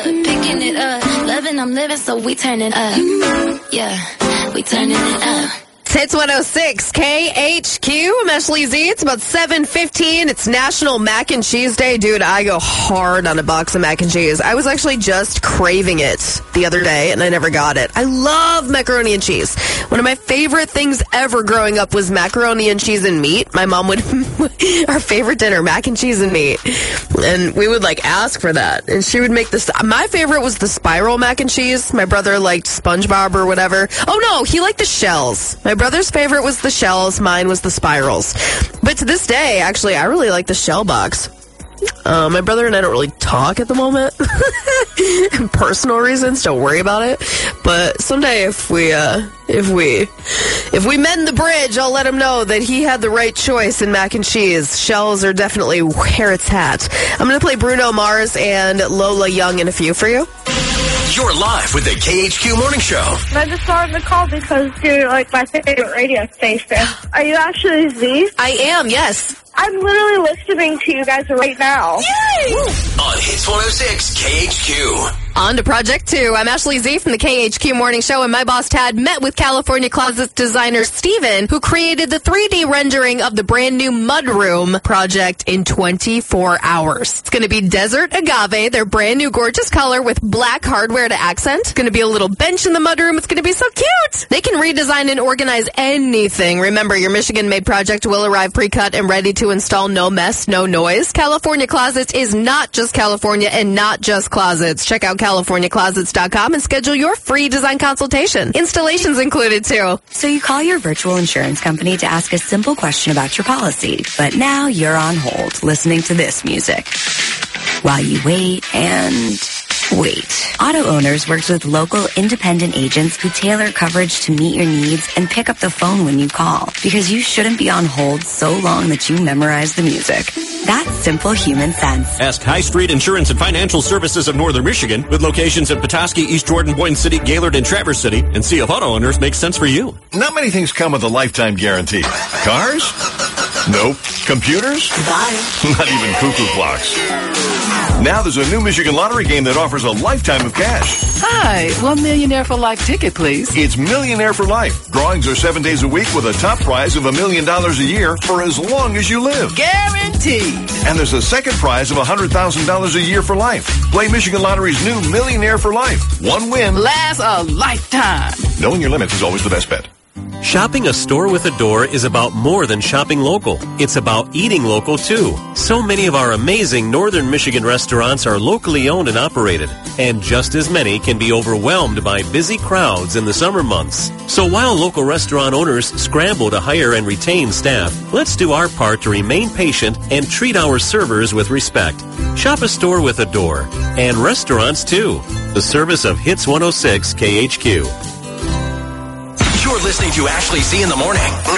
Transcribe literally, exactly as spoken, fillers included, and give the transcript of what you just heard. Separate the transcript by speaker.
Speaker 1: up, picking it up. Loving, I'm living, so we turning up. Yeah, we turning it up.
Speaker 2: Hits one oh six K H Q. I'm Ashley Z. It's about seven fifteen. It's National Mac and Cheese Day. Dude, I go hard on a box of mac and cheese. I was actually just craving it the other day, and I never got it. I love macaroni and cheese. One of my favorite things ever growing up was macaroni and cheese and meat. My mom would, our favorite dinner, mac and cheese and meat. And we would, like, ask for that. And she would make this. My favorite was the spiral mac and cheese. My brother liked SpongeBob or whatever. Oh, no, he liked the shells. My brother brother's favorite was the shells. Mine was the spirals. But to this day, actually, I really like the shell box. Uh, my brother and I don't really talk at the moment. Personal reasons, don't worry about it. But someday if we, uh, if we, if we mend the bridge, I'll let him know that he had the right choice in mac and cheese. Shells are definitely where it's at. I'm going to play Bruno Mars and Lola Young in a few for you.
Speaker 3: You're live with the K H Q Morning Show.
Speaker 4: I just wanted to call because you're like my favorite radio station. Are you Ashley Z?
Speaker 2: I am, yes.
Speaker 4: I'm literally listening to you guys right now.
Speaker 2: Yay!
Speaker 3: On Hits one oh six K H Q.
Speaker 2: On to Project two. I'm Ashley Z from the K H Q Morning Show, and my boss Tad met with California Closets designer Steven, who created the three D rendering of the brand new Mudroom project in twenty-four hours. It's going to be Desert Agave, their brand new gorgeous color with black hardware to accent. It's going to be a little bench in the Mudroom. It's going to be so cute. They can redesign and organize anything. Remember, your Michigan-made project will arrive pre-cut and ready to install. No mess, no noise. California Closets is not just California and not just closets. Check out California Closets dot com and schedule your free design consultation. Installations included, too.
Speaker 5: So you call your virtual insurance company to ask a simple question about your policy, but now you're on hold listening to this music while you wait and wait. Auto Owners works with local independent agents who tailor coverage to meet your needs and pick up the phone when you call, because you shouldn't be on hold so long that you memorize the music. That's simple human sense.
Speaker 6: Ask High Street Insurance and Financial Services of Northern Michigan, with locations in Petoskey, East Jordan, Boyne City, Gaylord, and Traverse City, and see if Auto Owners makes sense for you.
Speaker 7: Not many things come with a lifetime guarantee. Cars? Nope. Computers?
Speaker 5: Bye.
Speaker 7: Not even cuckoo clocks. Now there's a new Michigan lottery game that offers a lifetime of cash.
Speaker 8: Hi, one Millionaire for Life ticket, please.
Speaker 7: It's Millionaire for Life. Drawings are seven days a week with a top prize of a million dollars a year for as long as you live.
Speaker 8: Guaranteed.
Speaker 7: And there's a second prize of one hundred thousand dollars a year for life. Play Michigan Lottery's new Millionaire for Life. One win
Speaker 8: lasts a lifetime.
Speaker 7: Knowing your limits is always the best bet.
Speaker 6: Shopping a store with a door is about more than shopping local. It's about eating local, too. So many of our amazing Northern Michigan restaurants are locally owned and operated, and just as many can be overwhelmed by busy crowds in the summer months. So while local restaurant owners scramble to hire and retain staff, let's do our part to remain patient and treat our servers with respect. Shop a store with a door, and restaurants, too. The service of Hits one oh six K H Q.
Speaker 3: You're listening to Ashley Z in the Morning.